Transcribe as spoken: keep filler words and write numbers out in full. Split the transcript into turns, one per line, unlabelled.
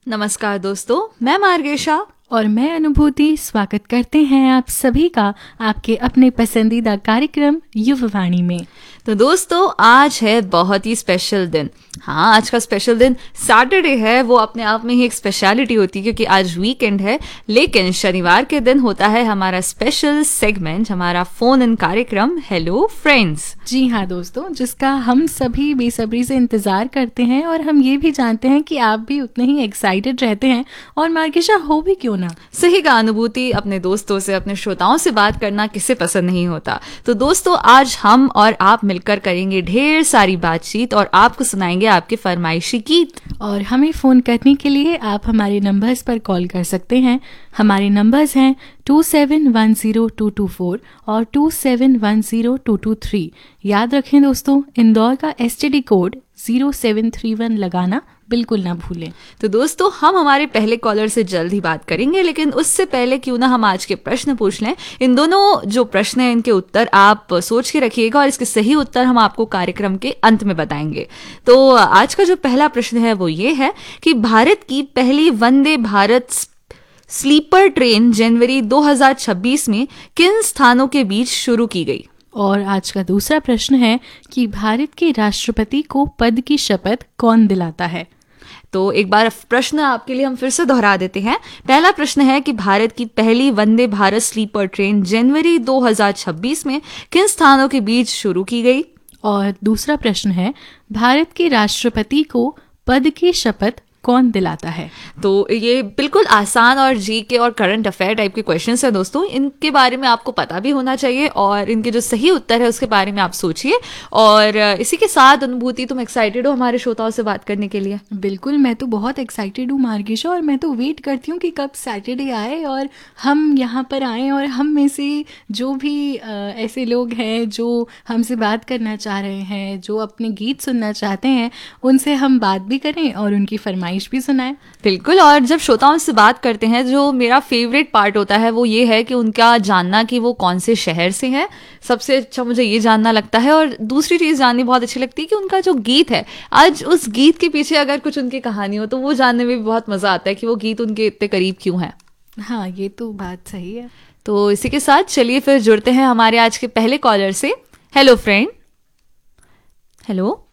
नमस्कार दोस्तों, मैं मार्गेशा
और मैं अनुभूति स्वागत करते हैं आप सभी का आपके अपने पसंदीदा कार्यक्रम युववाणी में।
तो दोस्तों, आज है बहुत ही स्पेशल दिन। हाँ, आज का स्पेशल दिन सैटरडे है। वो अपने आप में ही एक स्पेशलिटी होती है क्योंकि आज वीकेंड है। लेकिन शनिवार के दिन होता है हमारा स्पेशल सेगमेंट, हमारा फोन इन कार्यक्रम हेलो फ्रेंड्स।
जी हाँ दोस्तों, जिसका हम सभी बेसब्री से इंतजार करते हैं और हम ये भी जानते हैं कि आप भी उतने ही एक्साइटेड रहते हैं और मार्गेशा हो भी क्यों ना।
सही का अनुभूति, अपने दोस्तों से, अपने श्रोताओं से बात करना किसे पसंद नहीं होता। तो दोस्तों, आज हम और आप मिलकर करेंगे ढेर सारी बातचीत और आपको सुनाएंगे आपके फरमाइशी गीत।
और हमें फ़ोन करने के लिए आप हमारे नंबर्स पर कॉल कर सकते हैं। हमारे नंबर्स हैं to seven one zero two to four और to seven one zero two to three. याद रखें दोस्तों, इंदौर का S T D code zero seven three one लगाना बिल्कुल ना भूलें।
तो दोस्तों, हम हमारे पहले कॉलर से जल्द ही बात करेंगे, लेकिन उससे पहले क्यों ना हम आज के प्रश्न पूछ लें। इन दोनों जो प्रश्न हैं, इनके उत्तर आप सोच के रखिएगा और इसके सही उत्तर हम आपको कार्यक्रम के अंत में बताएंगे। तो आज का जो पहला प्रश्न है वो ये है कि भारत की पहली वंदे भारत स्लीपर ट्रेन जनवरी दो हज़ार छब्बीस में किन स्थानों के बीच शुरू की गई।
और आज का दूसरा प्रश्न है कि भारत के राष्ट्रपति को पद की शपथ कौन दिलाता है।
तो एक बार प्रश्न आपके लिए हम फिर से दोहरा देते हैं। पहला प्रश्न है कि भारत की पहली वंदे भारत स्लीपर ट्रेन जनवरी दो हज़ार छब्बीस में किन स्थानों के बीच शुरू की गई।
और दूसरा प्रश्न है, भारत के राष्ट्रपति को पद की शपथ कौन दिलाता है।
तो ये बिल्कुल आसान और जी के और करंट अफेयर टाइप के क्वेश्चंस हैं दोस्तों। इनके बारे में आपको पता भी होना चाहिए और इनके जो सही उत्तर है उसके बारे में आप सोचिए। और इसी के साथ अनुभूति, तुम एक्साइटेड हो हमारे श्रोताओं से बात करने के लिए?
बिल्कुल, मैं तो बहुत एक्साइटेड हूँ मार्गेशा, और मैं तो वेट करती हूँ कि कब सैटरडे आए और हम यहाँ पर आएँ और हम में से जो भी आ, ऐसे लोग हैं जो हमसे बात करना चाह रहे हैं, जो अपने गीत सुनना चाहते हैं, उनसे हम बात भी करें और उनकी फरमाइश भी सुनाएं।
बिल्कुल। और जब श्रोताओं से बात करते हैं, जो मेरा फेवरेट पार्ट होता है वो ये है कि उनका जानना कि वो कौन से शहर से हैं। सबसे अच्छा मुझे ये जानना लगता है। और दूसरी चीज़ जाननी बहुत अच्छी लगती है कि उनका जो गीत है, आज उस गीत के पीछे अगर कुछ उनकी कहानी हो तो वो जानने में भी बहुत मज़ा आता है कि वो गीत उनके इतने करीब क्यों है।
हाँ, ये तो बात सही है।
तो इसी के साथ चलिए फिर जुड़ते हैं हमारे आज के पहले कॉलर से। Hello friend. हेलो